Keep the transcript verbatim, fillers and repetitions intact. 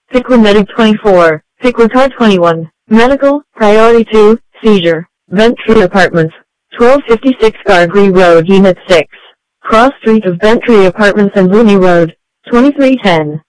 Piqua Medic twenty-four, Piqua Car twenty-one, Medical, Priority two, Seizure, Bentry Apartments, twelve fifty-six Gargree Road Unit six, Cross Street of Bentry Apartments and Looney Road, twenty-three ten.